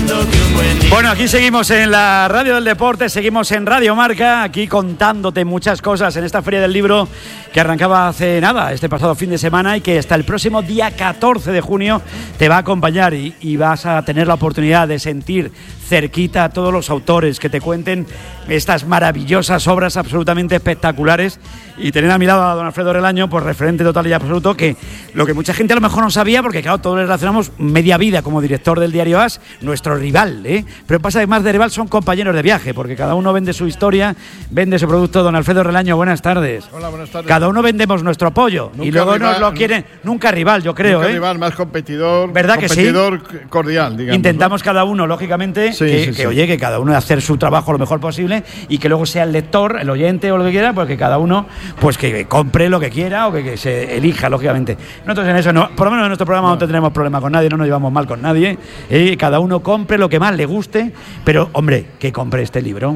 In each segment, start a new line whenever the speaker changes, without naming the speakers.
Bueno, aquí seguimos en la Radio del Deporte, seguimos en Radio Marca, aquí contándote muchas cosas en esta Feria del Libro que arrancaba hace nada, este pasado fin de semana, y que hasta el próximo día 14 de junio te va a acompañar y vas a tener la oportunidad de sentir cerquita a todos los autores que te cuenten estas maravillosas obras absolutamente espectaculares, y tener a mi lado a don Alfredo Relaño, pues referente total y absoluto, que lo que mucha gente a lo mejor no sabía, porque claro, todos le relacionamos media vida como director del diario AS, nuestro rival, pero pasa que más de rival son compañeros de viaje, porque cada uno vende su historia, vende su producto. Don Alfredo Relaño, buenas tardes.
Hola, buenas tardes.
Cada uno vendemos nuestro apoyo, y luego rival, nos lo quieren, nunca rival, yo creo.
Nunca rival, más competidor,
¿verdad
competidor
que sí?
Cordial, digamos.
Intentamos, ¿no? Cada uno, lógicamente, oye, que cada uno hacer su trabajo lo mejor posible, y que luego sea el lector, el oyente o lo que quiera, pues que cada uno, pues que compre lo que quiera o que se elija, lógicamente. Nosotros en eso, por lo menos en nuestro programa no tenemos problema con nadie, no nos llevamos mal con nadie, cada uno compre lo que más le guste, pero, hombre, que compre este libro.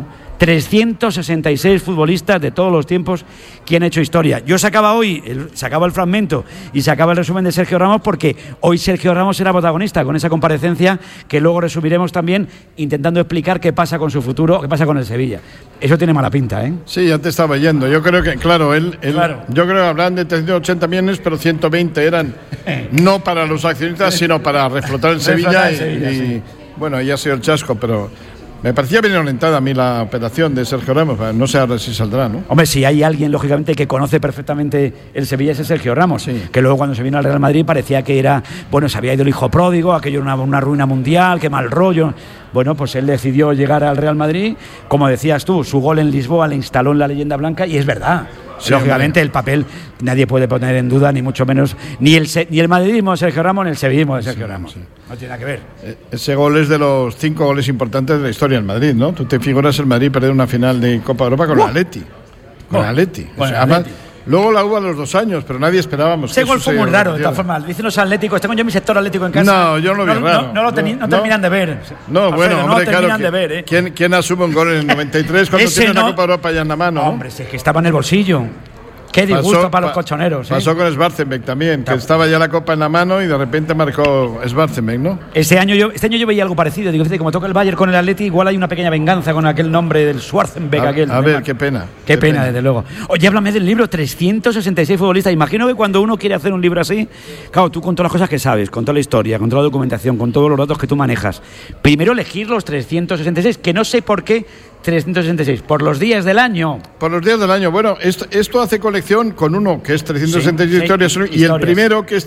366 futbolistas de todos los tiempos que han hecho historia. Yo sacaba el fragmento y sacaba el resumen de Sergio Ramos, porque hoy Sergio Ramos era protagonista con esa comparecencia que luego resumiremos también, intentando explicar qué pasa con su futuro, qué pasa con el Sevilla. Eso tiene mala pinta, ¿eh?
Sí, ya te estaba yendo. Yo creo que, claro, yo creo que hablan de 380 millones, pero 120 eran no para los accionistas, sino para reflotar el Sevilla. Sí. Bueno, ya ha sido el chasco, pero me parecía bien orientada a mí la operación de Sergio Ramos. No sé ahora si saldrá, ¿no?
Hombre, si hay alguien, lógicamente, que conoce perfectamente el Sevilla, ese es Sergio Ramos, sí. Que luego cuando se vino al Real Madrid parecía que era, se había ido el hijo pródigo, aquello era una ruina mundial, qué mal rollo. Bueno, pues él decidió llegar al Real Madrid, como decías tú, su gol en Lisboa le instaló en la leyenda blanca, y es verdad. Sí, lógicamente, el papel nadie puede poner en duda, ni mucho menos ni el madridismo de Sergio Ramos ni el sevillismo de Sergio Ramos. Sí. No tiene nada que ver.
Ese gol es de los 5 goles importantes de la historia del Madrid, ¿no? Tú te figuras el Madrid perder una final de Copa de Europa con el Atleti. Con el Atleti. Además, luego la hubo a los 2 años, pero nadie esperábamos.
Ese gol fue muy raro, de todas formas. Dicen los atléticos, tengo yo mi sector atlético en casa.
No, yo no lo vi raro.
No terminan de ver.
No, bueno,
Alfredo,
hombre,
terminan
claro.
De ver,
¿Quién asume un gol en el 93 cuando tiene una Copa de Europa ya en la mano?
Hombre, si es que estaba en el bolsillo. Qué disgusto para los colchoneros.
Pasó con Schwarzenbeck también, que estaba ya la copa en la mano y de repente marcó Schwarzenbeck, ¿no?
Este año yo veía algo parecido. Digo, como toca el Bayern con el Atleti, igual hay una pequeña venganza con aquel nombre del Schwarzenbeck.
A ver, qué pena.
Qué pena, desde luego. Oye, háblame del libro, 366 futbolistas. Imagino que cuando uno quiere hacer un libro así, claro, tú con todas las cosas que sabes, con toda la historia, con toda la documentación, con todos los datos que tú manejas, primero elegir los 366, que no sé por qué 366, por los días del año.
Por los días del año. Bueno, esto hace colección con uno que es 366 historias, y el primero que es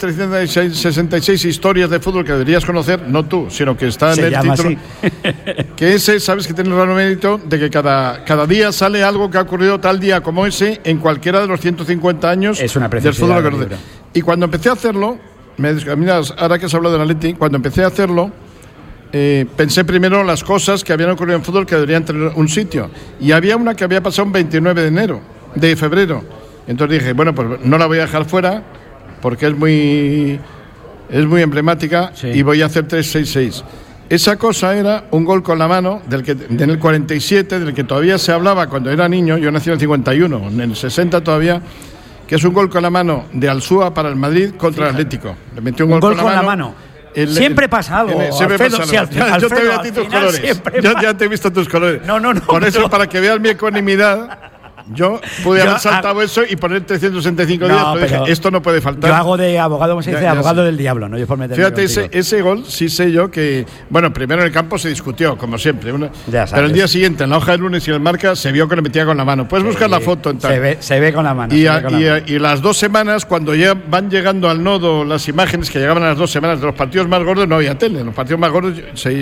366 historias de fútbol que deberías conocer, no tú, sino que está en el título. Que ese, sabes que tiene el raro mérito de que cada día sale algo que ha ocurrido tal día como ese en cualquiera de los 150 años del fútbol. Y cuando empecé a hacerlo, mira, ahora que has hablado del Atleti, cuando empecé a hacerlo, pensé primero las cosas que habían ocurrido en fútbol que deberían tener un sitio, y había una que había pasado un 29 de febrero. Entonces dije, bueno, pues no la voy a dejar fuera porque es muy emblemática, y voy a hacer 366. Esa cosa era un gol con la mano en el 47, del que todavía se hablaba cuando era niño. Yo nací en el 51, en el 60 todavía, que es un gol con la mano de Alsúa para el Madrid contra el Atlético. Le metió un gol con la mano.
Siempre pasa algo.
Alfredo, yo te veo a ti tus colores. Ya te he visto tus colores.
No.
Por eso, para que veas mi ecuanimidad, yo pude haber saltado eso y poner 365 días, pero dije, esto no puede faltar.
Yo hago de abogado, como se dice, abogado del diablo, ¿no? Yo por meterme.
Fíjate, ese gol, sí sé yo que, bueno, primero en el campo se discutió, como siempre. Pero el día siguiente, en la hoja de lunes y en el Marca, se vio que le metía con la mano. Puedes buscar la foto en tal.
Se ve con la mano.
Y las 2 semanas, cuando ya van llegando al nodo las imágenes que llegaban a las 2 semanas de los partidos más gordos, no había tele. En los partidos más gordos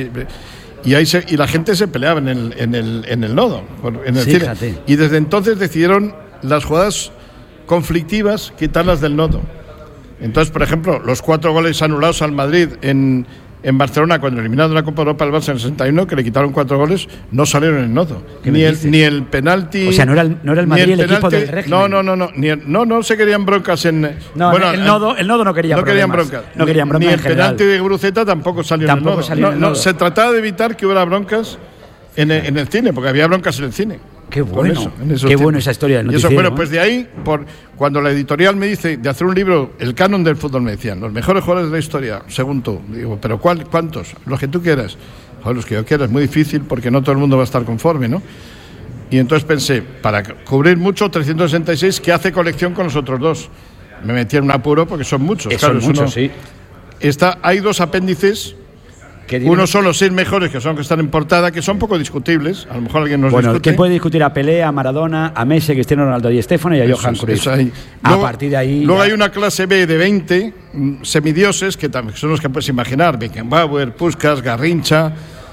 y la gente se peleaba en el nodo, en el cine. Y desde entonces decidieron las jugadas conflictivas quitarlas del nodo. Entonces, por ejemplo, los 4 goles anulados al Madrid en Barcelona, cuando eliminaron la Copa Europa al Barça en el 61, que le quitaron 4 goles, no salieron en el nodo. Ni el penalti.
O sea, no era el Madrid el equipo del régimen.
No se querían broncas en.
El nodo no quería broncas. No querían broncas.
Ni el penalti de Guruceta tampoco salió en el nodo. Se trataba de evitar que hubiera broncas en el cine, porque había broncas en el cine.
Qué bueno, qué bueno esa historia del noticiero.
Y eso, bueno, pues de ahí, cuando la editorial me dice de hacer un libro, el canon del fútbol, me decían, los mejores jugadores de la historia, según tú. Digo, ¿pero cuántos? Los que tú quieras. los que yo quiera, es muy difícil porque no todo el mundo va a estar conforme, ¿no? Y entonces pensé, para cubrir mucho, 366, ¿qué hace colección con los otros dos? Me metí en un apuro porque son muchos.
Claro, son muchos, sí.
Hay 2 apéndices. Uno son los 6 mejores que están en portada, que son poco discutibles. A lo mejor alguien nos discute.
¿Quién puede discutir a Pelé, a Maradona, a Messi, Cristiano Ronaldo y Stéfano y a Johan Cruyff? A partir de ahí.
Luego hay una clase B de 20 semidioses que son los que puedes imaginar: Beckenbauer, Puskás, Garrincha,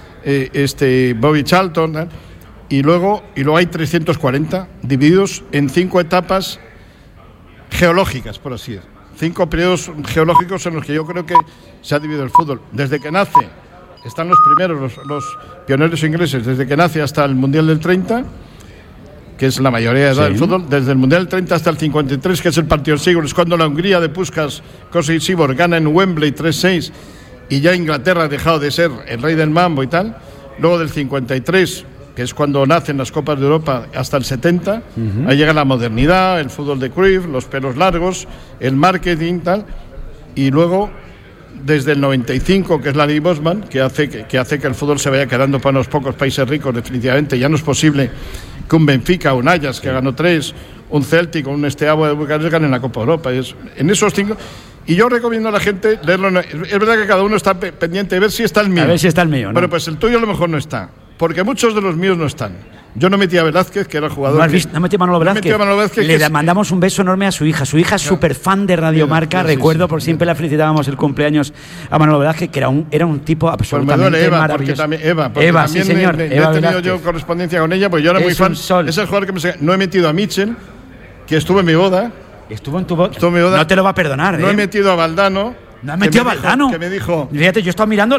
Bobby Charlton. Y luego hay 340 divididos en 5 etapas geológicas, por así decirlo. 5 periodos geológicos en los que yo creo que se ha dividido el fútbol. Desde que nace, están los primeros, los pioneros ingleses, desde que nace hasta el Mundial del 30, que es la mayoría de edad del fútbol, desde el Mundial del 30 hasta el 53, que es el partido del siglo, es cuando la Hungría de Puskás, Kosei Sibor gana en Wembley 3-6 y ya Inglaterra ha dejado de ser el rey del mambo y tal. Luego del 53, que es cuando nacen las Copas de Europa, hasta el 70, ahí llega la modernidad, el fútbol de Cruyff, los pelos largos, el marketing, tal, y luego desde el 95, que es la ley Bosman, que hace que el fútbol se vaya quedando para unos pocos países ricos, definitivamente. Ya no es posible que un Benfica, un Ajax, que ganó 3, un Celtic, un Steaua de Bucarest ganen la Copa Europa. En esos 5... Y yo recomiendo a la gente leerlo. Es verdad que cada uno está pendiente de ver si está el mío.
A ver si está el mío, ¿no?
Pero pues el tuyo a lo mejor no está, porque muchos de los míos no están. Yo no metí a Velázquez, que era el jugador.
¿No metí a Manolo Velázquez? Le mandamos un beso enorme a su hija. Su hija es súper fan de Radio Marca. Recuerdo, por siempre la felicitábamos el cumpleaños a Manolo Velázquez, que era un tipo absolutamente maravilloso.
Eva,
sí, señor.
He tenido yo correspondencia con ella, pues yo era muy fan. Es el jugador que no he metido a Mitchell, que estuvo en mi boda.
Estuvo en tu boda. No te lo va a perdonar,
No he metido a Valdano.
¿No has metido a Valdano?
Que me dijo.
Fíjate, yo estaba mirando.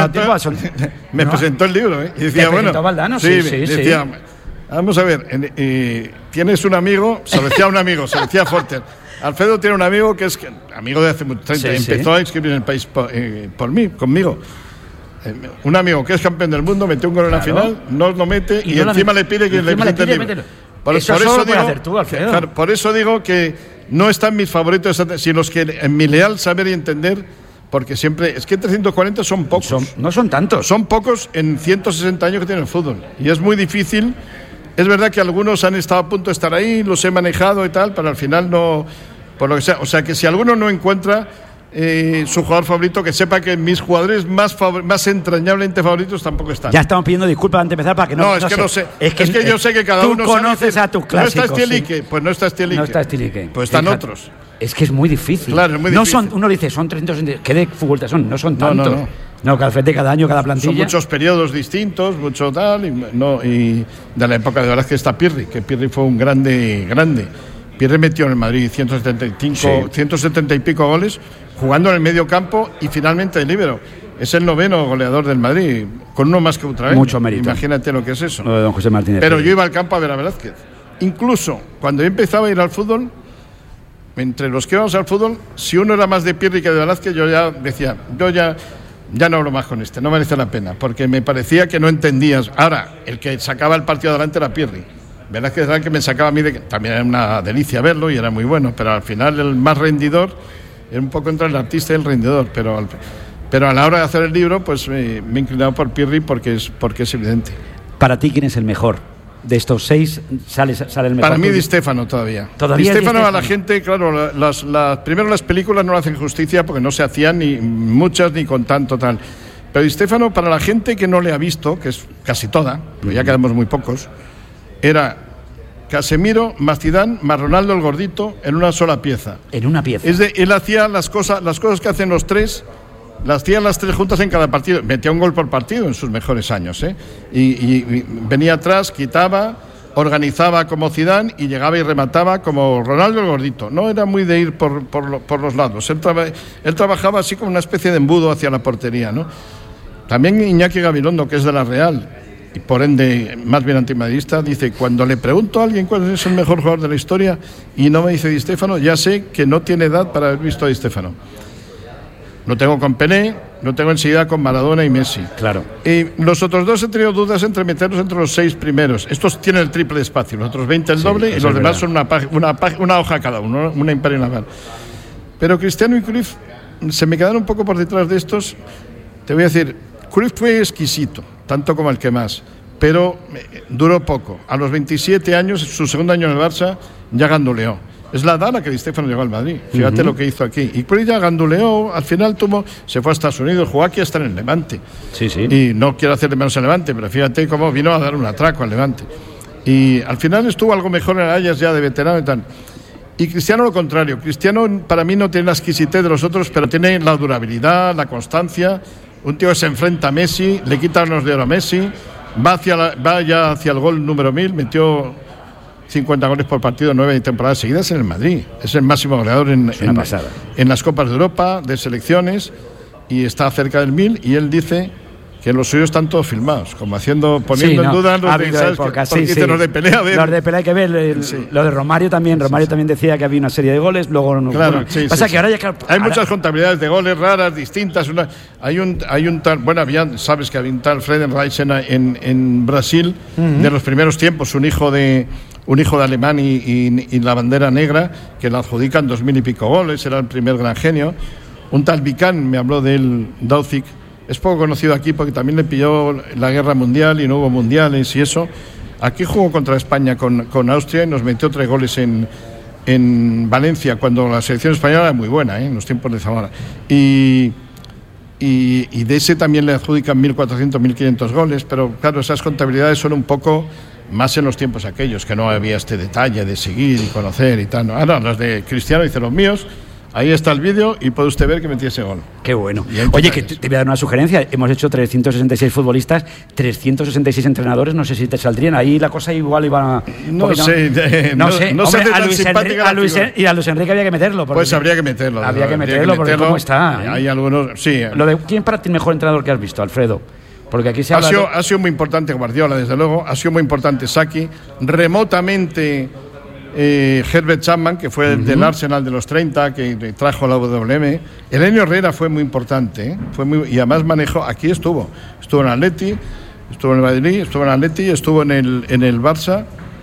Me presentó el libro, ¿eh? Y decía, bueno.
¿Presentó a Valdano?
Sí. Decía, vamos a ver, tienes un amigo, se lo decía a un amigo, se lo decía a Forter. Alfredo tiene un amigo que es amigo de hace 30, empezó a escribir en El País conmigo. Un amigo que es campeón del mundo, metió un gol en la final, no lo mete y encima le pide que le presente el libro. Por eso digo que no están mis favoritos, sino los que en mi leal saber y entender, porque siempre, es que 340 son pocos.
No son tantos.
Son pocos en 160 años que tiene el fútbol. Y es muy difícil. Es verdad que algunos han estado a punto de estar ahí, los he manejado y tal, pero al final no, por lo que sea. O sea que si alguno no encuentra su jugador favorito, que sepa que mis jugadores más entrañablemente favoritos tampoco están.
Ya estamos pidiendo disculpas antes de empezar para que no.
No, es que no sé. Es que yo sé que cada uno.
Tú conoces a tus clásicos.
¿No está Stielique? Pues no está Stielique.
No está Stielique.
Pues están otros.
Es que es muy difícil.
Claro, es muy difícil.
Uno dice, son 360. ¿Qué de futbolistas son? No son tantos. No, cada año, cada plantilla.
Son muchos periodos distintos, mucho tal. Y de la época de Velázquez está Pirri, que Pirri fue un grande. Pirri metió en el Madrid 170 y pico goles, jugando en el medio campo y finalmente de líbero. Es el 9º goleador del Madrid, con uno más que otra vez.
Mucho mérito.
Imagínate lo que es eso.
Lo de don José Martínez.
Pero yo iba al campo a ver a Velázquez. Incluso cuando yo empezaba a ir al fútbol, entre los que íbamos al fútbol, si uno era más de Pirri que de Velázquez, yo ya decía, ya no hablo más con no merece la pena, porque me parecía que no entendías. Ahora, el que sacaba el partido adelante era Pirri. Velázquez era el que me sacaba a mí, también era una delicia verlo y era muy bueno, pero al final el más rendidor era un poco entre el artista y el rendidor, pero a la hora de hacer el libro, pues me he inclinado por Pirri porque es evidente.
Para ti, ¿quién es el mejor? De estos 6 sale el mejor.
Para mí Di Stéfano todavía. Di Stéfano a la gente, claro, primero las películas no le hacen justicia porque no se hacían ni muchas ni con tanto tal. Pero Di Stéfano, para la gente que no le ha visto, que es casi toda, porque ya quedamos muy pocos, era Casemiro más Zidane más Ronaldo el gordito en una sola pieza.
En una pieza.
Él hacía las cosas que hacen los tres. Las hacían las 3 juntas en cada partido. Metía un gol por partido en sus mejores años, ¿eh? Y venía atrás, quitaba, organizaba como Zidane y llegaba y remataba como Ronaldo el gordito. No era muy de ir por los lados. Él trabajaba así como una especie de embudo hacia la portería, ¿no? También Iñaki Gabilondo, que es de la Real y por ende más bien antimadridista, dice: cuando le pregunto a alguien cuál es el mejor jugador de la historia y no me dice Di Stéfano, ya sé que no tiene edad para haber visto a Di Stéfano. Lo tengo con Pelé, lo tengo enseguida con Maradona y Messi.
Claro.
Los otros dos he tenido dudas entre meterlos entre los 6 primeros. Estos tienen el triple de espacio, los otros 20 el doble y los demás son una hoja cada uno, una impar y una par. Pero Cristiano y Cruyff se me quedaron un poco por detrás de estos. Te voy a decir, Cruyff fue exquisito, tanto como el que más, pero duró poco. A los 27 años, su segundo año en el Barça, ya ganduleó. Es la edad a la que Di Stéfano llegó al Madrid. Fíjate lo que hizo aquí. Y Cruyff ya ganduleó, al final se fue a Estados Unidos, jugó aquí hasta en el Levante.
Sí.
Y no quiero hacerle menos al Levante, pero fíjate cómo vino a dar un atraco al Levante. Y al final estuvo algo mejor en el Ajax ya de veterano y tal. Y Cristiano lo contrario. Cristiano para mí no tiene la exquisitez de los otros, pero tiene la durabilidad, la constancia. Un tío que se enfrenta a Messi, le quita unos de oro a Messi, va ya hacia el gol número 1000, metió 50 goles por partido, 9 temporadas seguidas en el Madrid. Es el máximo goleador en las Copas de Europa, de selecciones, y está cerca del 1000, y él dice que los suyos están todos filmados, como poniendo en duda los de pelea.
Los de pelea hay que ver, lo de Romario también. Romario también decía que había una serie de goles, luego no.
Claro,
pasa que ahora
hay muchas contabilidades de goles raras, distintas. Hay un tal, sabes que había un tal Friedenreich en Brasil, de los primeros tiempos, un hijo de Alemán y la bandera negra, que le adjudican 2000 y pico goles, era el primer gran genio. Un tal Vican, me habló de él, Dauzic. Es poco conocido aquí porque también le pilló la guerra mundial y no hubo mundiales y eso. Aquí jugó contra España con Austria y nos metió 3 goles en Valencia, cuando la selección española era muy buena, en los tiempos de Zamora. Y de ese también le adjudican 1.400, 1.500 goles, pero claro, esas contabilidades son un poco más en los tiempos aquellos, que no había este detalle de seguir y conocer y tal. Ahora, los de Cristiano dicen los míos. Ahí está el vídeo y puede usted ver que metí ese gol.
Qué bueno. Oye, que te voy a dar una sugerencia. Hemos hecho 366 futbolistas, 366 entrenadores. No sé si te saldrían. Ahí la cosa igual iba a...
No sé.
No sé. Y a Luis Enrique había que meterlo.
Pues habría que meterlo.
Habría que meterlo porque cómo está.
Hay algunos... Sí.
¿Quién para ti el mejor entrenador que has visto, Alfredo? Porque aquí se habla...
Ha sido muy importante Guardiola, desde luego. Ha sido muy importante Saki. Remotamente... Herbert Chapman, que fue del Arsenal de los 30, que trajo la WM. Elenio Herrera fue muy importante, y además manejó, aquí estuvo en Atleti, estuvo en el Madrid, estuvo en Atleti, estuvo en el Barça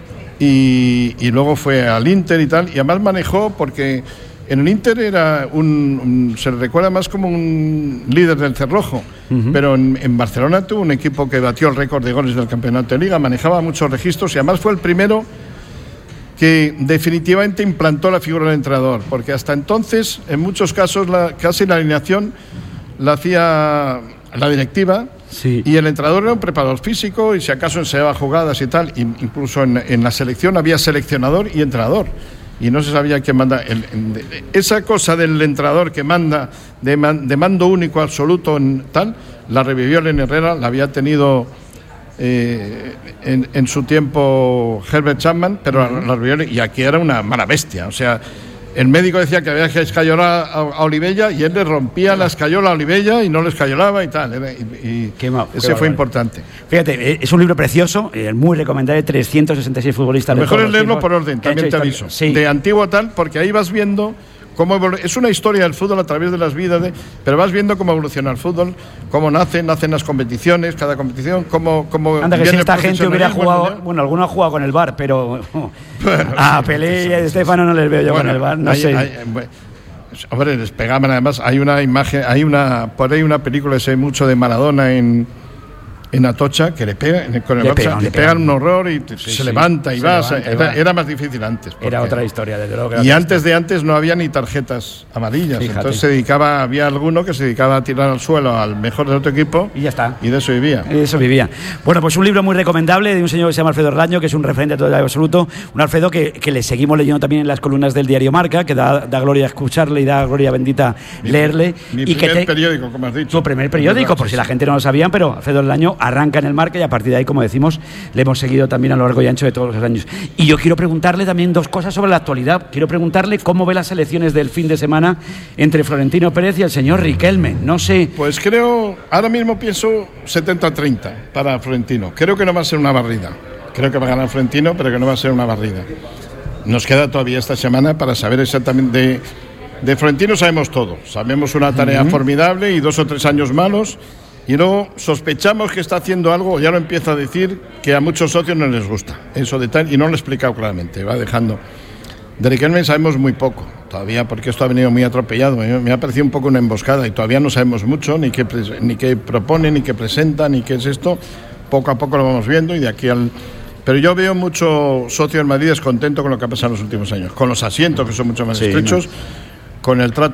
y luego fue al Inter y tal, y además manejó porque en el Inter era se le recuerda más como un líder del cerrojo, pero en Barcelona tuvo un equipo que batió el récord de goles del campeonato de Liga, manejaba muchos registros y además fue el primero que definitivamente implantó la figura del entrenador, porque hasta entonces, en muchos casos, casi la alineación la hacía la directiva, y el entrenador era un preparador físico, y si acaso enseñaba jugadas y tal, incluso en la selección había seleccionador y entrenador, y no se sabía quién manda. Esa cosa del entrenador que manda, de mando único absoluto en tal, la revivió Elenio Herrera, la había tenido... en su tiempo Herbert Chapman, pero y aquí era una mala bestia. O sea, el médico decía que había que escayolar a Olivella y él le rompía la escayola a Olivella y no le escayolaba y tal. Ese fue importante.
Fíjate, es un libro precioso, muy recomendable, 366 futbolistas.
Lo mejor es leerlo por orden, también te aviso. De antiguo tal, porque ahí vas viendo... Es una historia del fútbol a través de las vidas, pero vas viendo cómo evoluciona el fútbol, cómo nacen las competiciones, cada competición, cómo
anda, que si esta gente hubiera jugado, bueno, algunos han jugado con el VAR, pero a Pelé y a Estefano no les veo yo con el VAR, no sé.
Hombre, les pegaban además, hay una imagen, por ahí una película que se ve mucho de Maradona en Atocha, que le pegan un horror y se levanta y va. Era más difícil antes.
Era otra historia, desde luego.
Y antes no había ni tarjetas amarillas. Fíjate. Entonces había alguno que se dedicaba a tirar al suelo al mejor del otro equipo.
Y ya está.
Y de eso
vivía. Bueno, pues un libro muy recomendable de un señor que se llama Alfredo Raño, que es un referente total absoluto. Un Alfredo que le seguimos leyendo también en las columnas del diario Marca, que da gloria escucharle y da gloria bendita leerle.
Mi primer periódico, como has dicho.
Tu primer periódico, por si la gente no lo sabía, pero Alfredo Raño arranca en el Marca y a partir de ahí, como decimos, le hemos seguido también a lo largo y ancho de todos los años. Y yo quiero preguntarle también 2 cosas sobre la actualidad. Quiero preguntarle cómo ve las elecciones del fin de semana entre Florentino Pérez y el señor Riquelme. No sé.
Pues ahora mismo pienso 70-30 para Florentino. Creo que no va a ser una barrida. Creo que va a ganar Florentino, pero que no va a ser una barrida. Nos queda todavía esta semana para saber exactamente... De Florentino sabemos todo. Sabemos una tarea formidable y 2 o 3 años malos. Y luego sospechamos que está haciendo algo, ya lo empieza a decir, que a muchos socios no les gusta. Eso de tal, y no lo he explicado claramente, va dejando. De Riquelme sabemos muy poco todavía, porque esto ha venido muy atropellado. Me ha parecido un poco una emboscada y todavía no sabemos mucho, ni qué propone, ni qué presenta, ni qué es esto. Poco a poco lo vamos viendo y de aquí al... Pero yo veo mucho socio en Madrid descontento con lo que ha pasado en los últimos años, con los asientos que son mucho más estrechos, con el trato